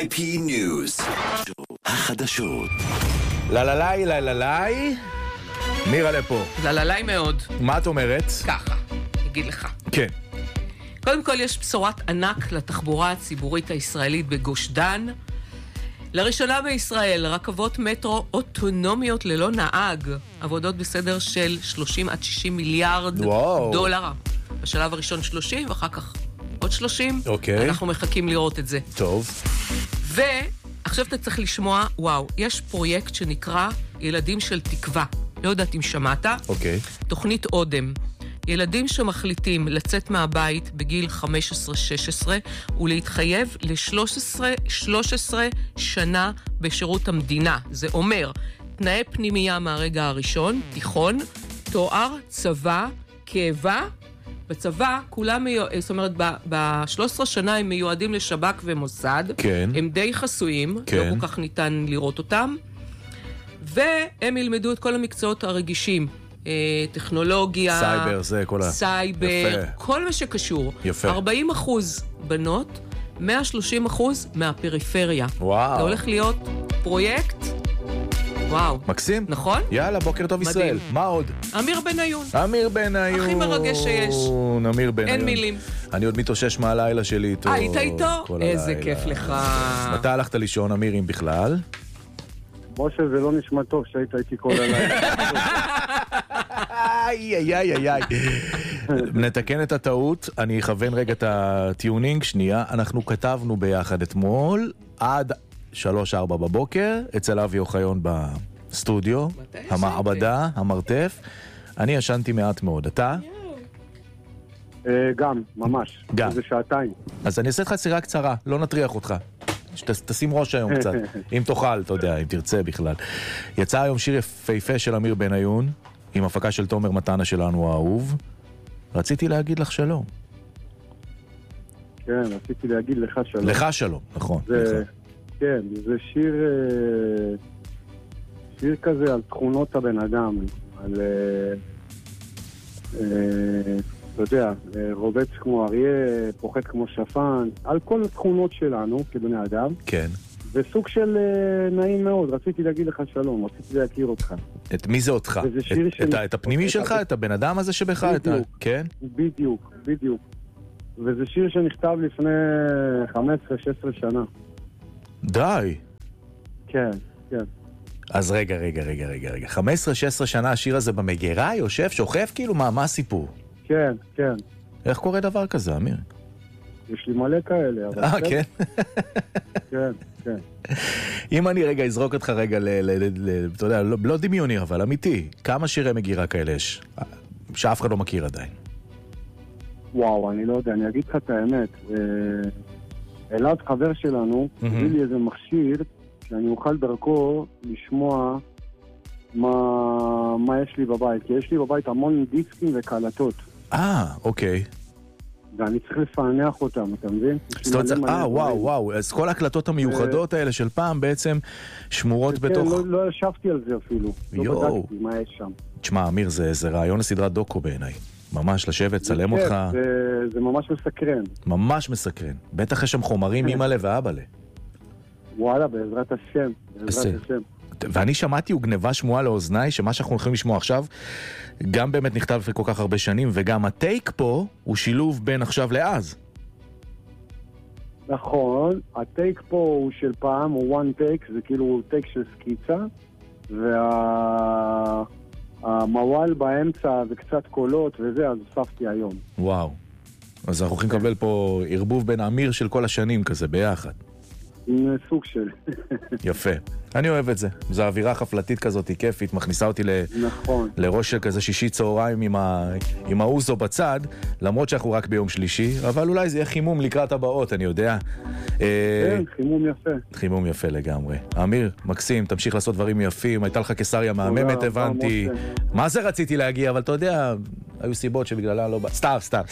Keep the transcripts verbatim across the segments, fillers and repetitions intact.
איי פי News, החדשות. לללי, לללי, מירה לפה. לללי מאוד. מה את אומרת? ככה, אגיד לך. כן. קודם כל יש בשורת ענק לתחבורה הציבורית הישראלית בגוש דן. לראשונה בישראל, רכבות מטרו אוטונומיות ללא נהג. עבודות בסדר של שלושים עד שישים מיליארד וואו. דולר. בשלב הראשון שלושים ואחר כך עוד שלושים. אוקיי. אנחנו מחכים לראות את זה. טוב. ועכשיו אתה צריך לשמוע, וואו, יש פרויקט שנקרא ילדים של תקווה. לא יודעת אם שמעת. אוקיי. תוכנית אודם. ילדים שמחליטים לצאת מהבית בגיל חמש עשרה שש עשרה ולהתחייב ל-שלוש עשרה שנה בשירות המדינה. זה אומר, תנאי פנימייה מהרגע הראשון, תיכון, תואר, צבא, קבע. בצבא, כולם, זאת אומרת, ב-שלוש עשרה שנה הם מיועדים לשב"כ ומוסד. כן. הם די חסויים, כן. לא כל כך ניתן לראות אותם. והם ילמדו את כל המקצועות הרגישים. טכנולוגיה, סייבר, זה כל ה... סייבר, יפה. כל מה שקשור. יפה. ארבעים אחוז בנות, מאה ושלושים אחוז מהפריפריה. וואו. זה הולך להיות פרויקט, וואו. מקסים. נכון? יאללה, בוקר טוב מדהים. ישראל. מה עוד? אמיר בניון. אמיר בניון. הכי מרגש שיש. אמיר בניון. אין מילים. אני עוד מתאושש מהלילה שלי איתו. אה, היית איתו? איזה כיף לך. מתי הלכת לישון, אמיר, אם בכלל? משה, זה לא נשמע טוב שהיית איתי כל הלילה. איי, איי, איי, איי. נתקן את הטעות, אני אכוון רגע את הטיונינג, שנייה. אנחנו כתבנו ביחד אתמול עד שלוש ארבע בבוקר, אצל אבי אוחיון בסטודיו, המעבדה, המרתף. אני ישנתי מעט מאוד. אתה? גם, ממש. גם. זה שעתיים. אז אני אעשה לך סירה קצרה, לא נטריח אותך. תשים ראש היום קצת, אם תוכל, אתה יודע, אם תרצה בכלל. יצא היום שיר יפהפה של אמיר בניון, עם הפקה של תומר מתנה שלנו האהוב. רציתי להגיד לך שלום. כן, רציתי להגיד לך שלום. לך שלום, נכון. זה, כן, זה שיר, שיר כזה על תכונות הבן אדם, על, אתה יודע, רובץ כמו אריה, פוחד כמו שפן, על כל התכונות שלנו כבני אדם. כן. וסוג של נעים מאוד, רציתי להגיד לך שלום, רציתי להכיר אותך. את מי זה אותך? את, את, את הפנימי שלך, את הבן אדם הזה שבך? בדיוק, אתה, כן? בדיוק, בדיוק. וזה שיר שנכתב לפני חמש עשרה שש עשרה שנה. די. כן, כן. אז רגע, רגע, רגע, רגע, רגע. חמש עשרה שש עשרה שנה השיר הזה במגירה, יושב, שוכב, כאילו, מה, מה הסיפור? כן, כן. איך קורה דבר כזה, אמיר? יש לי מלא כאלה, אבל... אה, כן? כן, כן. אם אני רגע אזרוק אותך רגע, ל, ל, ל, אתה יודע, לא, לא דמיוני, אבל אמיתי, כמה שירי מגירה כאלה יש? שאף אחד לא מכיר עדיין. וואו, אני לא יודע, אני אגיד לך את האמת. אלעד חבר שלנו, הביא לי איזה מכשיר, שאני אוכל דרכו לשמוע מה, מה יש לי בבית. כי יש לי בבית המון דיסקים וקלטות. אה, אוקיי. ואני צריך לפענח אותם, אתה מבין? אה, וואו, וואו, אז כל ההקלטות המיוחדות האלה של פעם בעצם שמורות בתוך... כן, לא ישבתי על זה אפילו. לא בדקתי מה יש שם. תשמע, אמיר, זה רעיון לסדרת דוקו בעיניי. ממש לשבת, צלם אותך. זה ממש מסקרן. ממש מסקרן. בטח יש שם חומרים אמא ואבא. וואלה, בעזרת השם. בעזרת השם. ואני שמעתי וגנבה שמועה לאוזניי שמה שאנחנו הולכים לשמוע עכשיו גם באמת נכתב לפני כל כך הרבה שנים, וגם הטייק פה הוא שילוב בין עכשיו לאז. נכון, הטייק פה הוא של פעם, הוא one take, זה כאילו טייק של סקיצה, והמוואל באמצע וקצת קולות וזה, אז הוספתי היום. וואו, אז אנחנו הולכים לקבל פה ערבוב בין אמיר של כל השנים כזה ביחד. סוג של. יפה. אני אוהב את זה. זו אווירה חפלתית כזאת, היא כיפית, מכניסה אותי ל... נכון. לראש של כזה שישי צהריים עם, ה... עם האוזו בצד, למרות שאנחנו רק ביום שלישי, אבל אולי זה יהיה חימום לקראת הבאות, אני יודע. כן, חימום יפה. חימום יפה לגמרי. אמיר, מקסים, תמשיך לעשות דברים יפים, הייתה לך קיסריה מהממת, הבנתי. מה זה רציתי להגיע, אבל אתה יודע, היו סיבות שבגללה לא... סתם, סתם.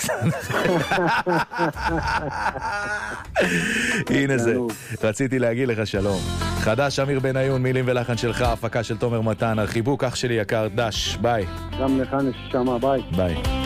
הנה זה. רציתי להגיד לך שלום. חדש אמיר בניון, מילים ולחן שלך, הפקה של תומר מתנה. חיבוק אח שלי יקר, דש, ביי. גם לך נשמה, ביי. ביי.